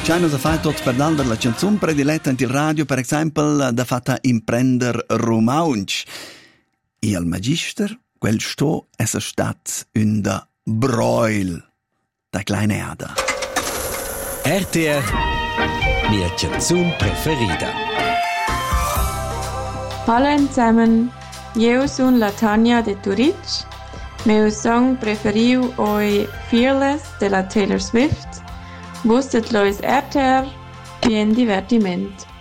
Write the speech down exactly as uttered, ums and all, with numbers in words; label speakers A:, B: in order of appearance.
A: Ci hanno fatto per dare la canzone prediletta in radio, per esempio, da fatta imprender Romaunch. E al Magister, quel sto è stato un da Broil, da kleine Ada.
B: R T R, mia canzone preferita.
C: Hallo zusammen, io sono la Tania de Turic. Meu song preferido è Fearless della Taylor Swift. Wusstet lois R T R, bien divertiment.